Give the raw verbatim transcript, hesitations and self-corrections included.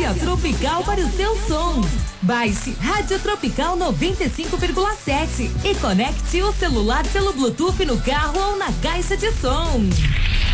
a Tropical para o seu som. Baixe Rádio Tropical noventa e cinco vírgula sete e conecte o celular pelo Bluetooth no carro ou na caixa de som.